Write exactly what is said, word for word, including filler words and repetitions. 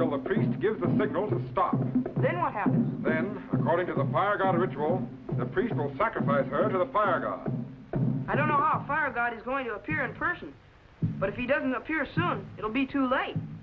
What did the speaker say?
until the priest gives the signal to stop. Then what happens? Then, according to the fire god ritual, the priest will sacrifice her to the fire god. I don't know how a fire god is going to appear in person, but if he doesn't appear soon, it'll be too late.